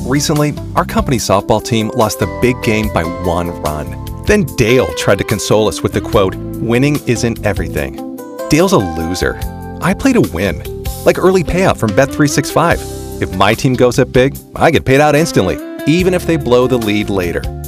Recently, our company softball team lost the big game by 1 run. Then Dale tried to console us with the quote, "Winning isn't everything." Dale's a loser. I play to win, like early payout from Bet365. If my team goes up big, I get paid out instantly, even if they blow the lead later.